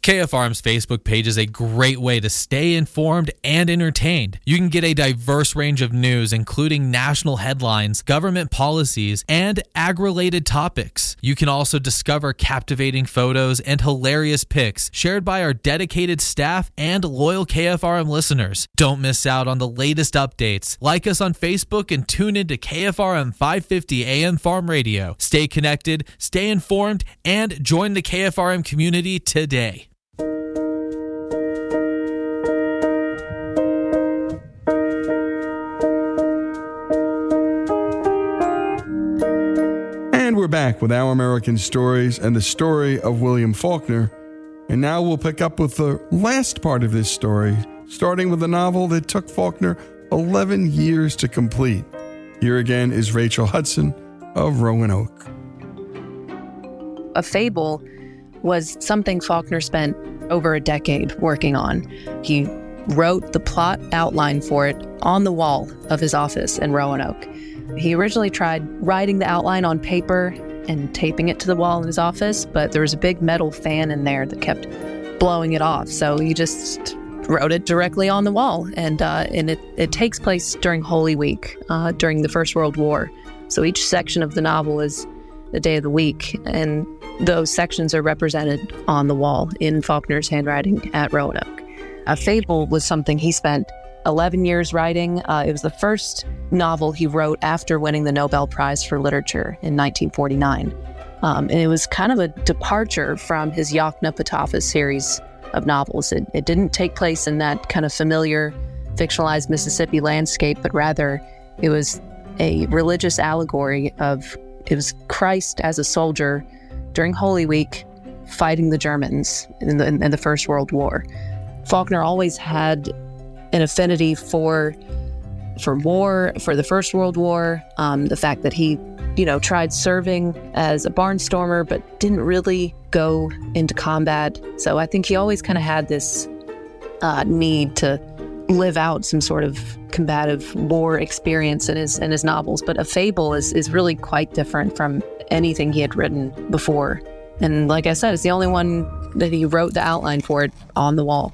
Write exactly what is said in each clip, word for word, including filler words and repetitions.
K F R M's Facebook page is a great way to stay informed and entertained. You can get a diverse range of news, including national headlines, government policies, and ag-related topics. You can also discover captivating photos and hilarious pics shared by our dedicated staff and loyal K F R M listeners. Don't miss out on the latest updates. Like us on Facebook and tune in to K F R M five fifty A M Farm Radio. Stay connected, stay informed, and join the K F R M community today. And we're back with Our American Stories and the story of William Faulkner. And now we'll pick up with the last part of this story, starting with a novel that took Faulkner eleven years to complete. Here again is Rachel Hudson of Roanoke. A Fable was something Faulkner spent over a decade working on. He wrote the plot outline for it on the wall of his office in Roanoke. He originally tried writing the outline on paper and taping it to the wall in his office, but there was a big metal fan in there that kept blowing it off. So he just wrote it directly on the wall. And uh, and it, it takes place during Holy Week, uh, during the First World War. So each section of the novel is the day of the week, and those sections are represented on the wall in Faulkner's handwriting at Roanoke. A Fable was something he spent eleven years writing. Uh, it was the first novel he wrote after winning the Nobel Prize for Literature in nineteen forty-nine. Um, and it was kind of a departure from his Yoknapatawpha series of novels. It, it didn't take place in that kind of familiar, fictionalized Mississippi landscape, but rather it was a religious allegory of, it was Christ as a soldier during Holy Week fighting the Germans in the, in the First World War. Faulkner always had an affinity for for war, for the First World War, um, the fact that he, you know, tried serving as a barnstormer, but didn't really go into combat. So I think he always kind of had this uh, need to live out some sort of combative war experience in his in his novels. But A Fable is is really quite different from anything he had written before. And like I said, it's the only one that he wrote the outline for it on the wall.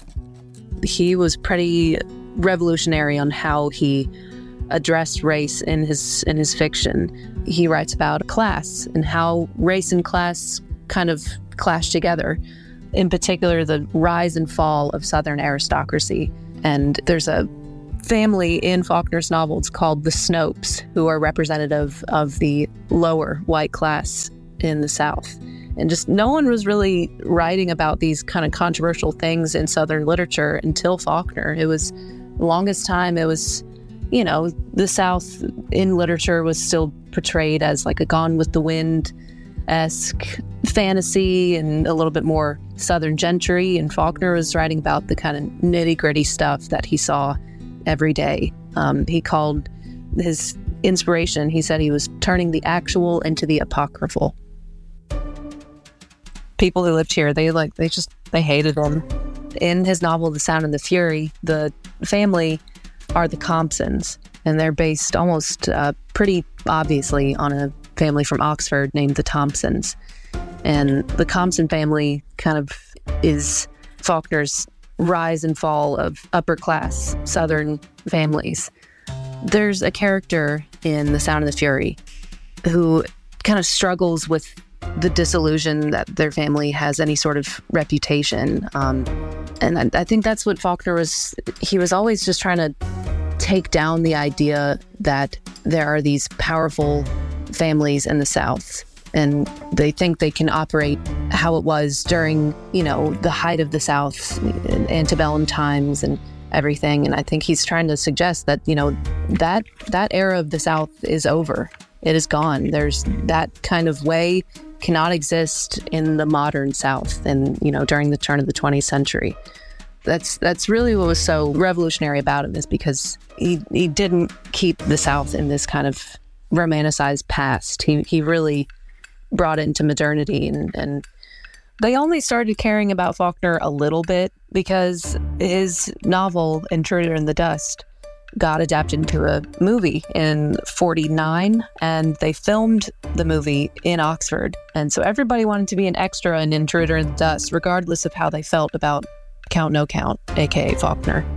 He was pretty revolutionary on how he addressed race in his in his fiction. He writes about class and how race and class kind of clash together. In particular, the rise and fall of Southern aristocracy. And there's a family in Faulkner's novels called the Snopes, who are representative of the lower white class in the South. And just no one was really writing about these kind of controversial things in Southern literature until Faulkner. It was the longest time, it was, you know, the South in literature was still portrayed as like a Gone with the Wind-esque fantasy and a little bit more Southern gentry. And Faulkner was writing about the kind of nitty-gritty stuff that he saw every day. Um, he called his inspiration, he said he was turning the actual into the apocryphal. People who lived here, they like, they just, they hated him. In his novel, The Sound and the Fury, the family are the Compsons, and they're based almost uh, pretty obviously on a family from Oxford named the Thompsons. And the Compson family kind of is Faulkner's rise and fall of upper class Southern families. There's a character in The Sound and the Fury who kind of struggles with the disillusion that their family has any sort of reputation. Um, and I, I think that's what Faulkner was, he was always just trying to take down the idea that there are these powerful families in the South and they think they can operate how it was during, you know, the height of the South, antebellum times and everything. And I think he's trying to suggest that, you know, that that era of the South is over. It is gone. There's that kind of way cannot exist in the modern South and, you know, during the turn of the twentieth century. That's that's really what was so revolutionary about him, is because he he didn't keep the South in this kind of romanticized past. He he really brought it into modernity, and, and they only started caring about Faulkner a little bit because his novel Intruder in the Dust got adapted into a movie in forty-nine, and they filmed the movie in Oxford. And so everybody wanted to be an extra in Intruder in the Dust, regardless of how they felt about Count No Count, aka Faulkner.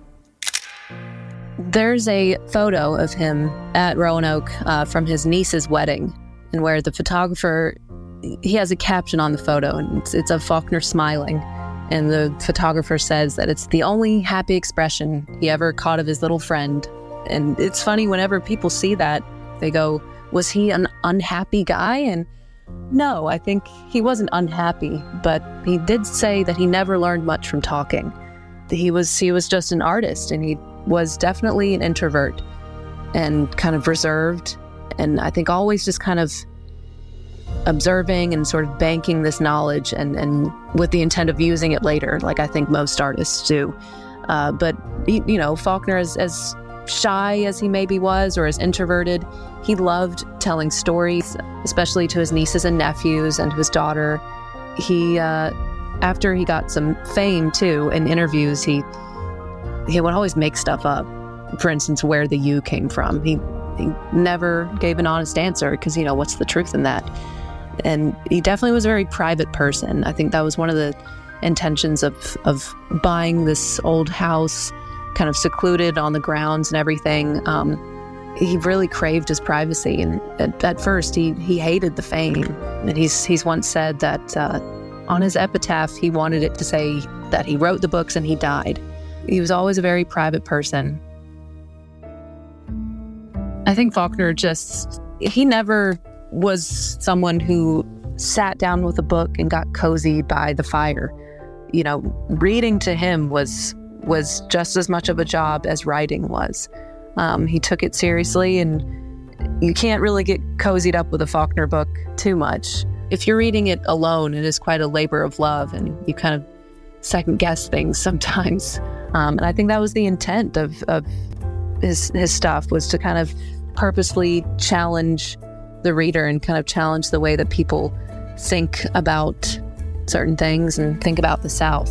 There's a photo of him at Roanoke uh, from his niece's wedding, and where the photographer, he has a caption on the photo, and it's, it's of Faulkner smiling. And the photographer says that it's the only happy expression he ever caught of his little friend. And it's funny, whenever people see that, they go, was he an unhappy guy? And no, I think he wasn't unhappy, but he did say that he never learned much from talking. He was, he was just an artist, and he was definitely an introvert and kind of reserved. And I think always just kind of observing and sort of banking this knowledge and, and with the intent of using it later, like I think most artists do. Uh, but, you know, Faulkner, as, as shy as he maybe was, or as introverted, he loved telling stories, especially to his nieces and nephews and to his daughter. He, uh, after he got some fame, too, in interviews, he he would always make stuff up. For instance, where the U came from. He, he never gave an honest answer because, you know, what's the truth in that? And he definitely was a very private person. I think that was one of the intentions of, of buying this old house, kind of secluded on the grounds and everything. Um, he really craved his privacy. And at, at first, he, he hated the fame. And he's, he's once said that uh, on his epitaph, he wanted it to say that he wrote the books and he died. He was always a very private person. I think Faulkner just, he never was someone who sat down with a book and got cozy by the fire. You know, reading to him was was just as much of a job as writing was. Um, he took it seriously, and you can't really get cozied up with a Faulkner book too much. If you're reading it alone, it is quite a labor of love, and you kind of second guess things sometimes. Um, and I think that was the intent of, of his his stuff, was to kind of purposefully challenge the reader and kind of challenge the way that people think about certain things and think about the South.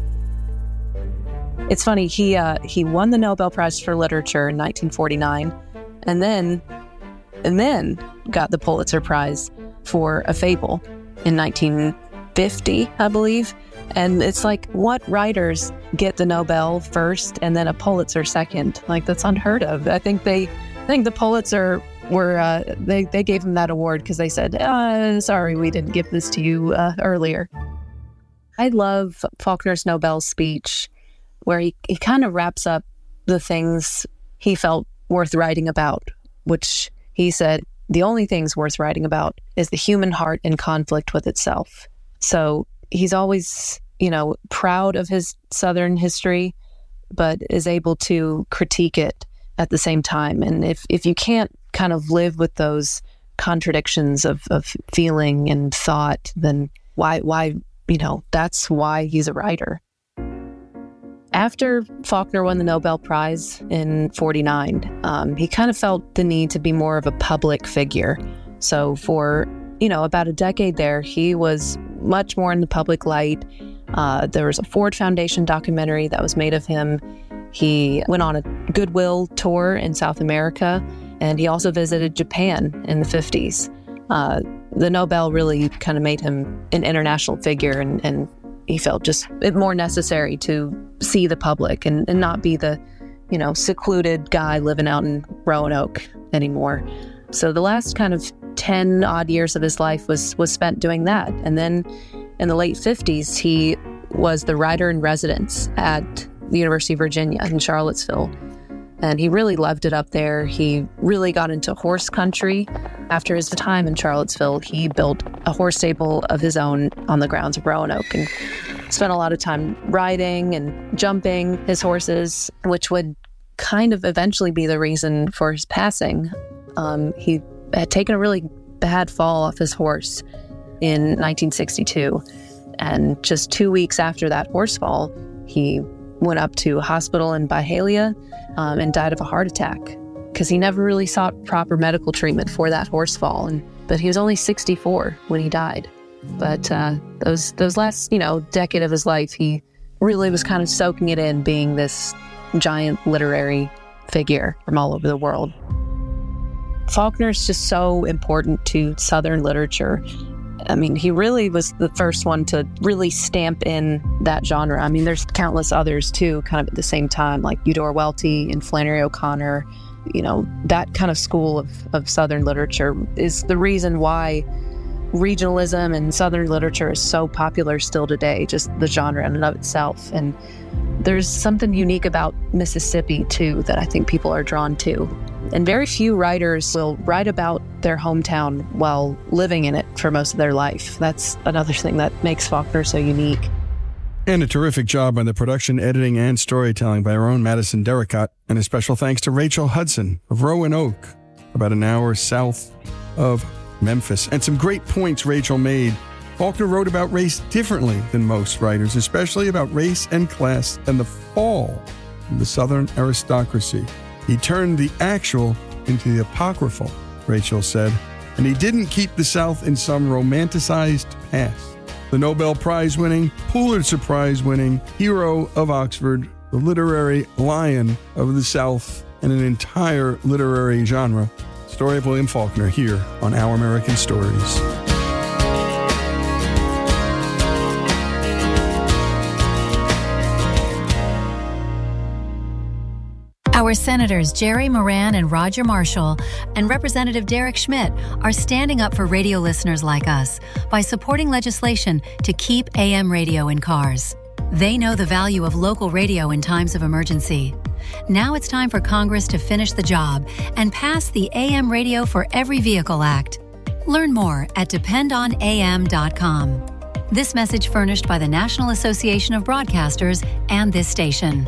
It's funny, he uh, he won the Nobel Prize for Literature in nineteen forty-nine, and then and then got the Pulitzer Prize for A Fable in nineteen fifty, I believe. And it's like, what writers get the Nobel first and then a Pulitzer second? Like, that's unheard of. I think they, I think the Pulitzer were, uh, they, they gave him that award because they said, uh, sorry, we didn't give this to you uh, earlier. I love Faulkner's Nobel speech, where he, he kind of wraps up the things he felt worth writing about, which he said, the only things worth writing about is the human heart in conflict with itself. So he's always, you know, proud of his Southern history, but is able to critique it at the same time. And if, if you can't kind of live with those contradictions of, of feeling and thought, then why, why, you know, that's why he's a writer. After Faulkner won the Nobel Prize in forty-nine, um, he kind of felt the need to be more of a public figure. So for, you know, about a decade there, he was much more in the public light. Uh, there was a Ford Foundation documentary that was made of him. He went on a Goodwill tour in South America, and he also visited Japan in the fifties. Uh, the Nobel really kind of made him an international figure, and, and he felt just it more necessary to see the public and, and not be the, you know, secluded guy living out in Roanoke anymore. So the last kind of ten odd years of his life was was spent doing that. And then in the late fifties, he was the writer in residence at the University of Virginia in Charlottesville. And he really loved it up there. He really got into horse country. After his time in Charlottesville, he built a horse stable of his own on the grounds of Roanoke and spent a lot of time riding and jumping his horses, which would kind of eventually be the reason for his passing. Um, he had taken a really bad fall off his horse in nineteen sixty-two. And just two weeks after that horse fall, he went up to a hospital in Byhalia um, and died of a heart attack because he never really sought proper medical treatment for that horse fall. And but he was only sixty-four when he died. But uh, those those last, you know, decade of his life, he really was kind of soaking it in, being this giant literary figure from all over the world. Faulkner's just so important to Southern literature. I mean, he really was the first one to really stamp in that genre. I mean, there's countless others too, kind of at the same time, like Eudora Welty and Flannery O'Connor. You know, that kind of school of, of Southern literature is the reason why regionalism and Southern literature is so popular still today, just the genre in and of itself. And there's something unique about Mississippi too that I think people are drawn to. And very few writers will write about their hometown while living in it for most of their life. That's another thing that makes Faulkner so unique. And a terrific job on the production, editing, and storytelling by our own Madison Derricott. And a special thanks to Rachel Hudson of Roanoke, about an hour south of Memphis. And some great points Rachel made. Faulkner wrote about race differently than most writers, especially about race and class and the fall of the Southern aristocracy. He turned the actual into the apocryphal, Rachel said, and he didn't keep the South in some romanticized past. The Nobel Prize-winning, Pulitzer Prize-winning hero of Oxford, the literary lion of the South, and an entire literary genre. Story of William Faulkner here on Our American Stories. Our Senators Jerry Moran and Roger Marshall and Representative Derek Schmidt are standing up for radio listeners like us by supporting legislation to keep A M radio in cars. They know the value of local radio in times of emergency. Now it's time for Congress to finish the job and pass the A M Radio for Every Vehicle Act. Learn more at depend on A M dot com. This message furnished by the National Association of Broadcasters and this station.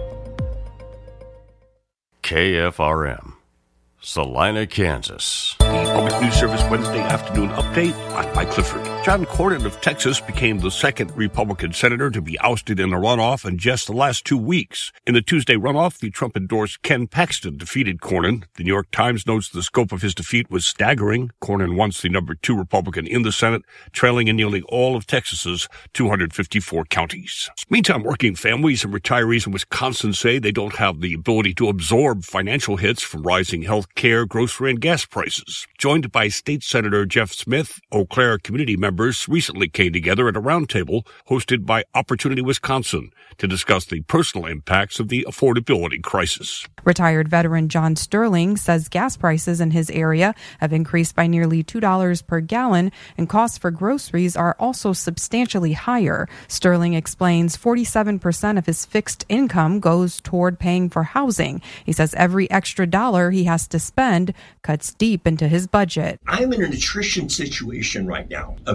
K F R M, Salina, Kansas. The Public News Service Wednesday afternoon update. I'm Mike Clifford. John Cornyn of Texas became the second Republican senator to be ousted in a runoff in just the last two weeks. In the Tuesday runoff, the Trump-endorsed Ken Paxton defeated Cornyn. The New York Times notes the scope of his defeat was staggering. Cornyn, once the number two Republican in the Senate, trailing in nearly all of Texas's two hundred fifty-four counties. Meantime, working families and retirees in Wisconsin say they don't have the ability to absorb financial hits from rising health care, grocery, and gas prices. Joined by State Senator Jeff Smith, Eau Claire community members recently came together at a roundtable hosted by Opportunity Wisconsin to discuss the personal impacts of the affordability crisis. Retired veteran John Sterling says gas prices in his area have increased by nearly two dollars per gallon, and costs for groceries are also substantially higher. Sterling explains forty-seven percent of his fixed income goes toward paying for housing. He says every extra dollar he has to spend cuts deep into his budget. I'm in a nutrition situation right now. A